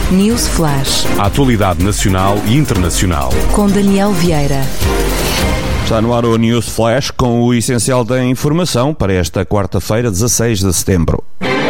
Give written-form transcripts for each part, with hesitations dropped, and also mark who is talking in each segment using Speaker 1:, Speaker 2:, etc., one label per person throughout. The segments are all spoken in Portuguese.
Speaker 1: News Flash.
Speaker 2: A atualidade nacional e internacional.
Speaker 1: Com Daniel Vieira.
Speaker 3: Está no ar o News Flash com o essencial da informação para esta quarta-feira, 16 de setembro.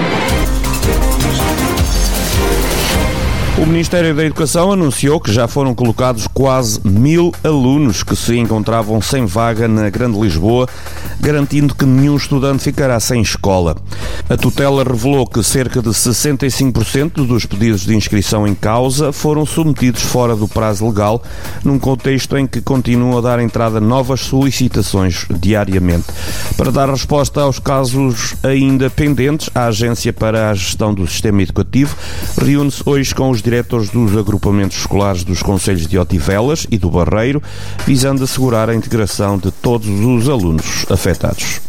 Speaker 3: O Ministério da Educação anunciou que já foram colocados quase 1000 alunos que se encontravam sem vaga na Grande Lisboa, garantindo que nenhum estudante ficará sem escola. A tutela revelou que cerca de 65% dos pedidos de inscrição em causa foram submetidos fora do prazo legal, num contexto em que continuam a dar entrada novas solicitações diariamente. Para dar resposta aos casos ainda pendentes, a Agência para a Gestão do Sistema Educativo reúne-se hoje com os diretores dos agrupamentos escolares dos concelhos de Odivelas e do Barreiro, visando assegurar a integração de todos os alunos afetados.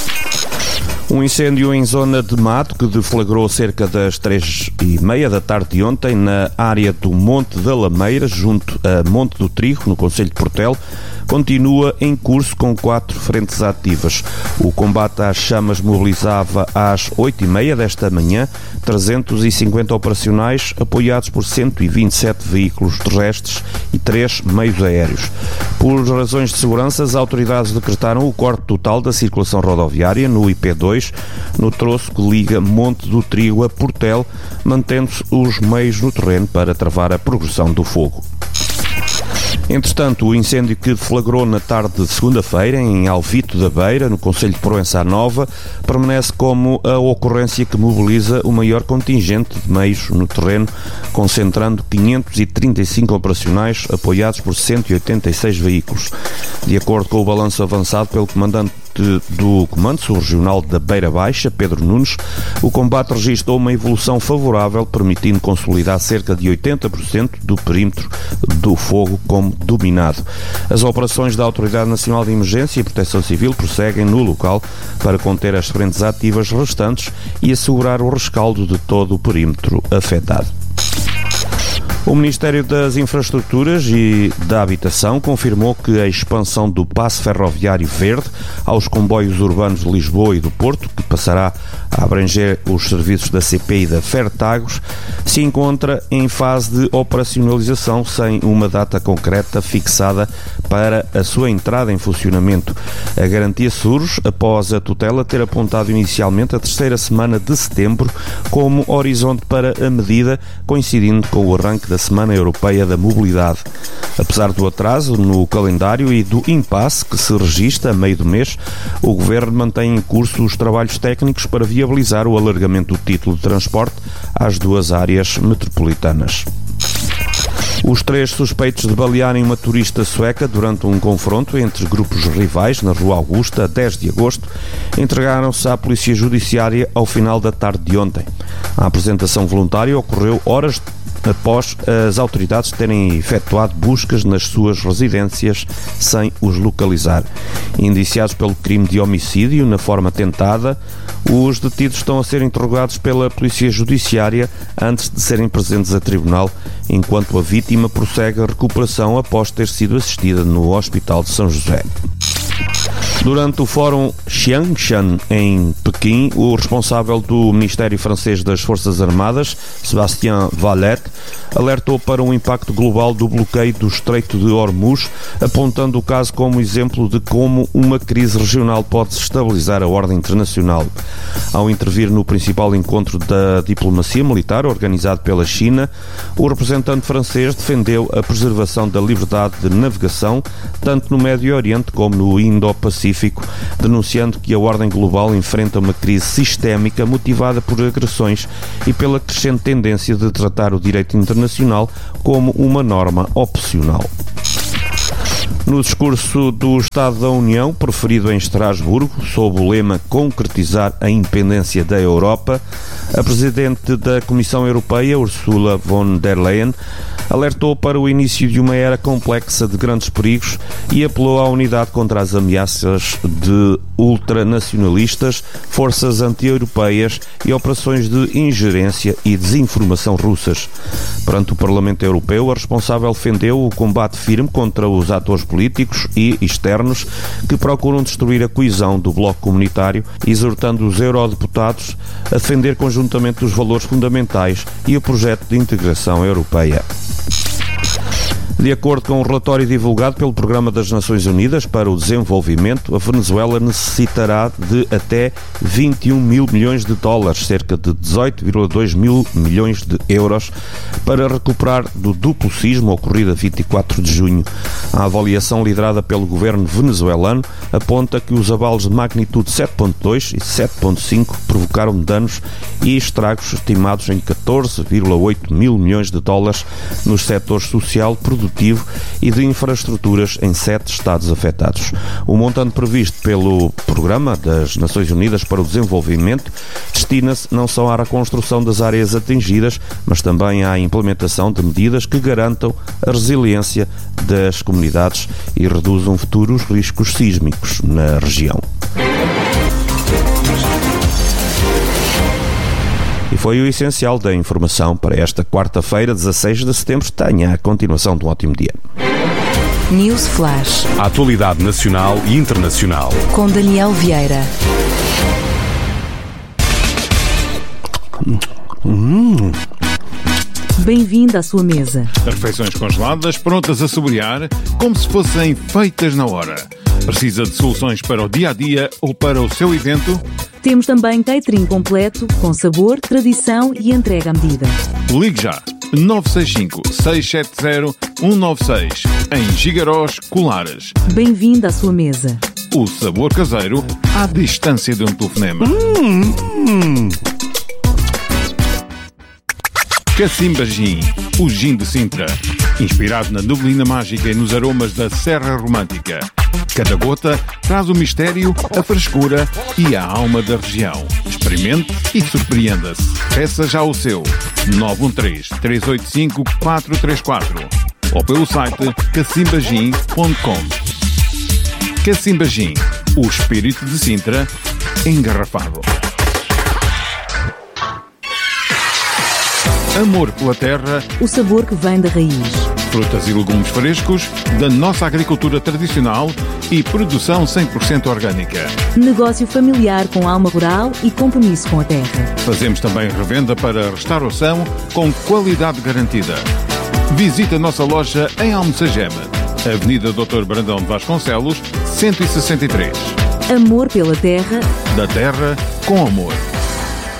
Speaker 3: Um incêndio em zona de mato que deflagrou cerca das 3h30 da tarde de ontem na área do Monte da Lameira, junto a Monte do Trigo, no concelho de Portelo, continua em curso com 4 frentes ativas. O combate às chamas mobilizava às 8h30 desta manhã 350 operacionais apoiados por 127 veículos terrestres e 3 meios aéreos. Por razões de segurança, as autoridades decretaram o corte total da circulação rodoviária no IP2, no troço que liga Monte do Trigo a Portelo, mantendo-se os meios no terreno para travar a progressão do fogo. Entretanto, o incêndio que deflagrou na tarde de segunda-feira em Alvito da Beira, no concelho de Proença Nova, permanece como a ocorrência que mobiliza o maior contingente de meios no terreno, concentrando 535 operacionais apoiados por 186 veículos. De acordo com o balanço avançado pelo comandante do Comando Sul-Regional da Beira Baixa, Pedro Nunes, o combate registrou uma evolução favorável, permitindo consolidar cerca de 80% do perímetro do fogo como dominado. As operações da Autoridade Nacional de Emergência e Proteção Civil prosseguem no local para conter as frentes ativas restantes e assegurar o rescaldo de todo o perímetro afetado. O Ministério das Infraestruturas e da Habitação confirmou que a expansão do passe ferroviário verde aos comboios urbanos de Lisboa e do Porto, que passará a abranger os serviços da CP e da Fertagos, se encontra em fase de operacionalização sem uma data concreta fixada para a sua entrada em funcionamento. A garantia surge após a tutela ter apontado inicialmente a terceira semana de setembro como horizonte para a medida, coincidindo com o arranque da Semana Europeia da Mobilidade. Apesar do atraso no calendário e do impasse que se registra a meio do mês, o Governo mantém em curso os trabalhos técnicos para viabilizar o alargamento do título de transporte às 2 áreas metropolitanas. Os 3 suspeitos de balearem uma turista sueca durante um confronto entre grupos rivais na Rua Augusta, a 10 de agosto, entregaram-se à Polícia Judiciária ao final da tarde de ontem. A apresentação voluntária ocorreu horas após as autoridades terem efetuado buscas nas suas residências sem os localizar. Indiciados pelo crime de homicídio na forma tentada, os detidos estão a ser interrogados pela Polícia Judiciária antes de serem presentes a tribunal, enquanto a vítima prossegue a recuperação após ter sido assistida no Hospital de São José. Durante o Fórum Xiangshan em Pequim, o responsável do Ministério Francês das Forças Armadas, Sébastien Valette, alertou para um impacto global do bloqueio do Estreito de Hormuz, apontando o caso como exemplo de como uma crise regional pode desestabilizar a ordem internacional. Ao intervir no principal encontro da diplomacia militar organizado pela China, o representante francês defendeu a preservação da liberdade de navegação tanto no Médio Oriente como no Indo-Pacífico, denunciando que a ordem global enfrenta uma crise sistémica motivada por agressões e pela crescente tendência de tratar o direito internacional como uma norma opcional. No discurso do Estado da União, proferido em Estrasburgo, sob o lema Concretizar a Independência da Europa, a Presidente da Comissão Europeia, Ursula von der Leyen, alertou para o início de uma era complexa de grandes perigos e apelou à unidade contra as ameaças de ultranacionalistas, forças anti-europeias e operações de ingerência e desinformação russas. Perante o Parlamento Europeu, a responsável defendeu o combate firme contra os atores políticos e externos que procuram destruir a coesão do bloco comunitário, exortando os eurodeputados a defender conjuntamente os valores fundamentais e o projeto de integração europeia. De acordo com um relatório divulgado pelo Programa das Nações Unidas para o Desenvolvimento, a Venezuela necessitará de até 21 mil milhões de dólares, cerca de 18,2 mil milhões de euros, para recuperar do duplo sismo ocorrido a 24 de junho. A avaliação liderada pelo governo venezuelano aponta que os abalos de magnitude 7.2 e 7.5 provocaram danos e estragos estimados em 14,8 mil milhões de dólares nos setores social, produtivo e de infraestruturas em 7 estados afetados. O montante previsto pelo Programa das Nações Unidas para o Desenvolvimento destina-se não só à reconstrução das áreas atingidas, mas também à implementação de medidas que garantam a resiliência das comunidades e reduzam futuros riscos sísmicos na região. E foi o essencial da informação para esta quarta-feira, 16 de setembro. Tenha a continuação de um ótimo dia.
Speaker 1: News Flash.
Speaker 2: A atualidade nacional e internacional.
Speaker 1: Com Daniel Vieira. Bem-vindo à sua mesa.
Speaker 4: Refeições congeladas, prontas a saborear, como se fossem feitas na hora. Precisa de soluções para o dia-a-dia ou para o seu evento?
Speaker 1: Temos também catering completo, com sabor, tradição e entrega à medida.
Speaker 4: Ligue já, 965-670-196, em Gigarós, Colares.
Speaker 1: Bem-vindo à sua mesa.
Speaker 4: O sabor caseiro à distância de um telefonema. Cacimba Gin, o gin de Sintra. Inspirado na neblina mágica e nos aromas da Serra Romântica. Cada gota traz o mistério, a frescura e a alma da região. Experimente e surpreenda-se. Peça já o seu. 913-385-434 ou pelo site cacimbagin.com. Cacimba Gin, o espírito de Sintra engarrafado. Amor pela terra,
Speaker 1: o sabor que vem da raiz.
Speaker 4: Frutas e legumes frescos, da nossa agricultura tradicional e produção 100% orgânica.
Speaker 1: Negócio familiar com alma rural e compromisso com a terra.
Speaker 4: Fazemos também revenda para restauração com qualidade garantida. Visite a nossa loja em Almocegema, Avenida Dr. Brandão de Vasconcelos, 163.
Speaker 1: Amor pela terra.
Speaker 4: Da terra com amor.